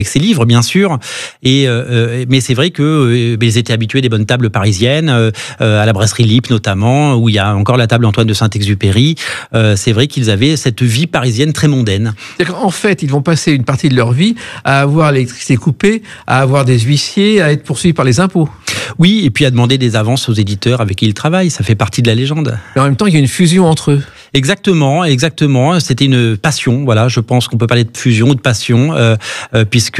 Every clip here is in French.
ses livres, bien sûr. Mais c'est vrai que ils étaient habitués des bonnes tables parisiennes, à la brasserie Lippe notamment, où il y a encore la table Antoine de Saint-Exupéry. C'est vrai qu'ils avaient cette vie parisienne très mondaine. C'est-à-dire qu'en fait, ils vont passer une partie de leur vie à avoir l'électricité coupée, à avoir des huissiers, à être poursuivis par les impôts. Oui, et puis à demander des avances aux éditeurs avec qui ils travaillent. Ça fait partie de la légende. Mais en même temps, il y a une fusion entre eux. Exactement. C'était une passion. Voilà, je pense qu'on peut parler de fusion ou de passion, puisque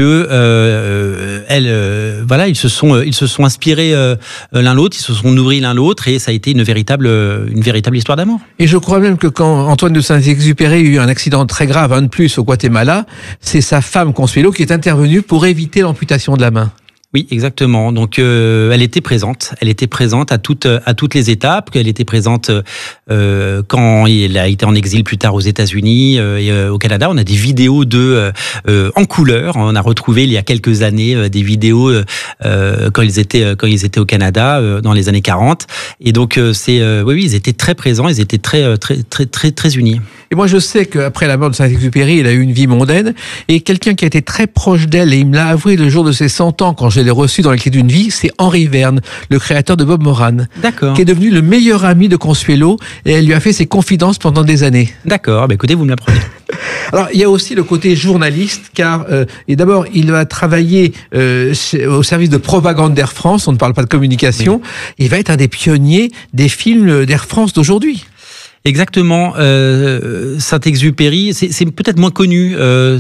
ils se sont inspirés l'un l'autre, ils se sont nourris l'un l'autre, et ça a été une véritable histoire d'amour. Et je crois même que quand Antoine de Saint-Exupéry a eu un accident très grave, un de plus au Guatemala, c'est sa femme Consuelo qui est intervenue pour éviter l'amputation de la main. Oui, exactement. Donc, elle était présente. Elle était présente à toutes les étapes. Elle était présente quand il a été en exil plus tard aux États-Unis et au Canada. On a des vidéos en couleur. On a retrouvé il y a quelques années des vidéos quand ils étaient au Canada dans les années 40. Et donc, oui, ils étaient très présents. Ils étaient très unis. Et moi, je sais qu'après la mort de Saint-Exupéry, il a eu une vie mondaine. Et quelqu'un qui a été très proche d'elle, et il me l'a avoué le jour de ses 100 ans, quand je l'ai reçu dans les clés d'une vie, c'est Henri Verne, le créateur de Bob Moran. D'accord. Qui est devenu le meilleur ami de Consuelo, et elle lui a fait ses confidences pendant des années. D'accord. Écoutez, vous me l'apprenez. Alors, il y a aussi le côté journaliste, car et d'abord, il va travailler au service de propagande d'Air France, on ne parle pas de communication, oui. Il va être un des pionniers des films d'Air France d'aujourd'hui. Exactement. Saint-Exupéry, c'est peut-être moins connu,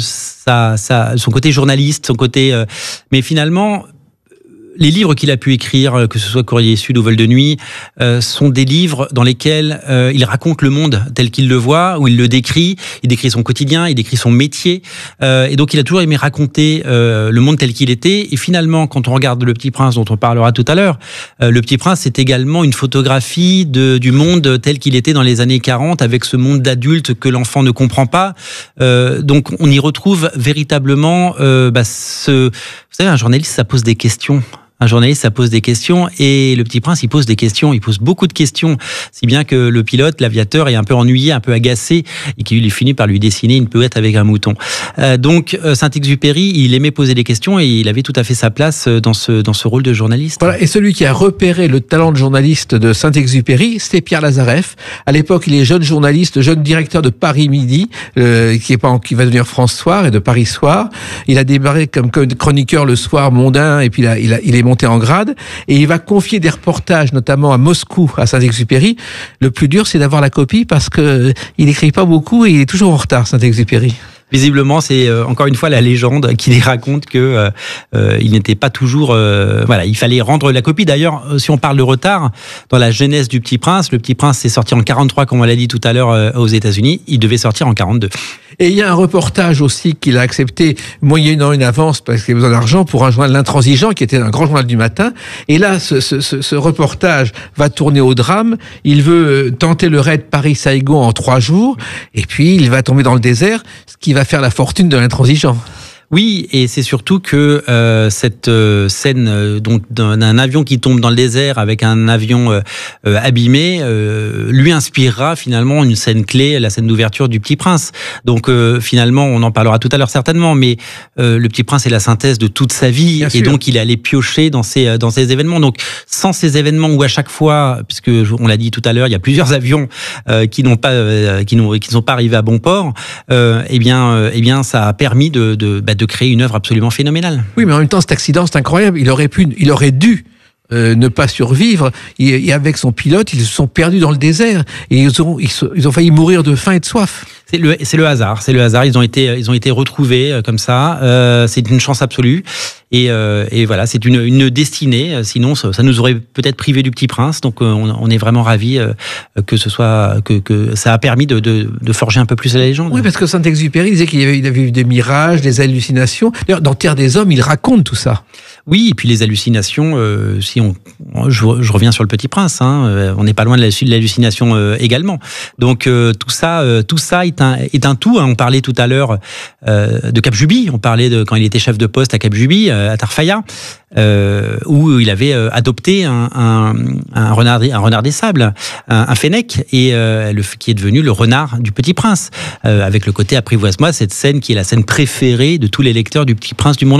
son côté journaliste, son côté... mais finalement... Les livres qu'il a pu écrire, que ce soit Courrier Sud ou Vol de nuit, sont des livres dans lesquels il raconte le monde tel qu'il le voit, où il le décrit. Il décrit son quotidien, il décrit son métier. Et donc, il a toujours aimé raconter le monde tel qu'il était. Et finalement, quand on regarde Le Petit Prince, dont on parlera tout à l'heure, Le Petit Prince, c'est également une photographie du monde tel qu'il était dans les années 40, avec ce monde d'adulte que l'enfant ne comprend pas. Donc, on y retrouve véritablement vous savez, un journaliste, ça pose des questions. Un journaliste, ça pose des questions, et Le Petit Prince, il pose des questions, il pose beaucoup de questions, si bien que le pilote, l'aviateur, est un peu ennuyé, un peu agacé, et qu'il finit par lui dessiner une pouette avec un mouton. Donc, Saint-Exupéry, il aimait poser des questions, et il avait tout à fait sa place dans ce rôle de journaliste. Voilà, et celui qui a repéré le talent de journaliste de Saint-Exupéry, c'était Pierre Lazareff. À l'époque, il est jeune journaliste, jeune directeur de Paris Midi, qui va devenir France Soir et de Paris Soir. Il a démarré comme chroniqueur le soir mondain, et puis il est monté en grade, et il va confier des reportages, notamment à Moscou, à Saint-Exupéry. Le plus dur, c'est d'avoir la copie, parce que il écrit pas beaucoup et il est toujours en retard, Saint-Exupéry. Visiblement, c'est encore une fois la légende qui raconte que il n'était pas toujours... il fallait rendre la copie. D'ailleurs, si on parle de retard, dans la jeunesse du Petit Prince, le Petit Prince s'est sorti en 43, comme on l'a dit tout à l'heure, aux États-Unis. Il devait sortir en 42. Et il y a un reportage aussi qu'il a accepté, moyennant une avance, parce qu'il avait besoin d'argent, pour un journal L'Intransigeant, qui était un grand journal du matin. Et là, ce reportage va tourner au drame. Il veut tenter le raid Paris-Saigon en 3 jours. Et puis, il va tomber dans le désert, ce qui va faire la fortune de L'Intransigeant. Oui, et c'est surtout que cette scène donc d'un avion qui tombe dans le désert avec un avion abîmé lui inspirera finalement une scène clé, la scène d'ouverture du Petit Prince. Donc finalement, on en parlera tout à l'heure certainement, mais le Petit Prince est la synthèse de toute sa vie. Bien et sûr. Donc il est allé piocher dans ces événements. Donc sans ces événements où à chaque fois, puisque on l'a dit tout à l'heure, il y a plusieurs avions qui ne sont pas arrivés à bon port, eh bien ça a permis de créer une œuvre absolument phénoménale. Oui, mais en même temps, cet accident, c'est incroyable. Il aurait dû ne pas survivre. Et avec son pilote, ils se sont perdus dans le désert. Et ils ont failli mourir de faim et de soif. C'est le hasard. C'est le hasard. Ils ont été retrouvés comme ça. C'est une chance absolue. Et voilà, c'est une destinée. Sinon, ça nous aurait peut-être privé du Petit Prince. Donc, on est vraiment ravis que ça a permis de forger un peu plus la légende. Oui, parce que Saint-Exupéry disait qu'il avait eu des mirages, des hallucinations. D'ailleurs, dans Terre des Hommes, il raconte tout ça. Oui, et puis les hallucinations, je reviens sur le Petit Prince, on n'est pas loin de l'hallucination également. Donc tout ça est est un tout. On parlait tout à l'heure de Cap Juby. On parlait de quand il était chef de poste à Cap Juby, à Tarfaya, où il avait adopté un renard des sables, un fennec, et qui est devenu le renard du Petit Prince, avec le côté apprivoise-moi, cette scène qui est la scène préférée de tous les lecteurs du Petit Prince du monde